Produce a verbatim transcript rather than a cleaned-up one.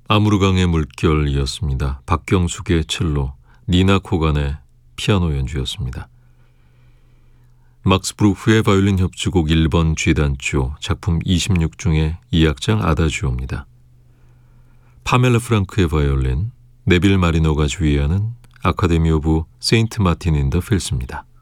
아무르강의 물결이었습니다. 박경숙의 첼로, 니나 코간의 피아노 연주였습니다. 막스 브루흐의 바이올린 협주곡 일 번 G단조 작품 이십육 중의 이 악장 아다지오입니다. 파멜라 프랑크의 바이올린, 네빌 마리노가 주의하는 아카데미 오브 세인트 마틴 인 더 필스입니다.